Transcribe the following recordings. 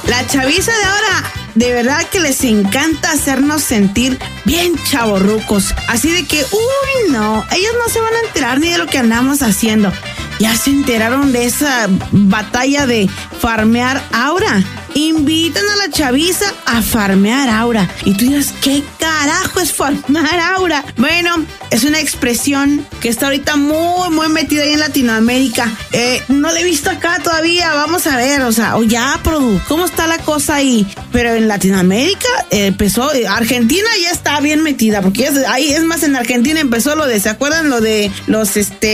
La chaviza de ahora, de verdad que les encanta hacernos sentir bien chavorrucos. Así de que, no, ellos no se van a enterar ni de lo que andamos haciendo. Ya se enteraron de esa batalla de farmear aura. Invitan a la chaviza a farmear aura. Y tú dirás, ¿qué carajo es farmear aura? Bueno, es una expresión que está ahorita muy metida ahí en Latinoamérica. No la he visto acá todavía. Vamos a ver, ya, Produ, ¿cómo está la cosa ahí? Pero en Latinoamérica empezó, Argentina ya está bien metida, porque ahí, es más, en Argentina empezó lo de, ¿se acuerdan? Lo de los,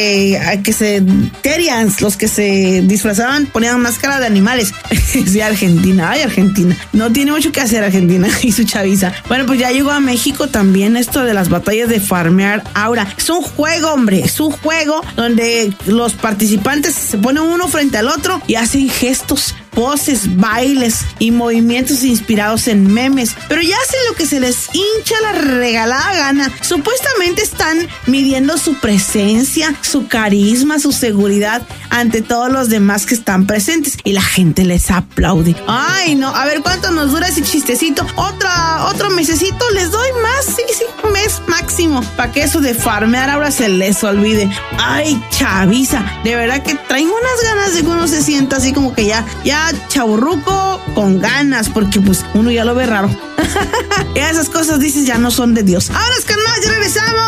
Terians, los que se disfrazaban, ponían máscara de animales. Sí, Argentina, Argentina. No tiene mucho que hacer Argentina y su chaviza. Bueno, pues ya llegó a México también esto de las batallas de farmear aura. Es un juego, hombre, es un juego donde los participantes se ponen uno frente al otro y hacen gestos, poses, bailes y movimientos inspirados en memes, pero ya hacen lo que se les hincha la regalada gana. Supuestamente están midiendo su presencia, su carisma, su seguridad ante todos los demás que están presentes y la gente les aplaude. Ay, no, a ver cuánto nos dura ese chistecito. Otro mesecito les doy más, sí, un mes máximo, para que eso de farmear ahora se les olvide. Ay, chaviza, de verdad que traen unas ganas de que uno se sienta así como que ya chaburruco con ganas, porque pues uno ya lo ve raro. Esas cosas, dices, ya no son de Dios. Ahora es que más, ya regresamos.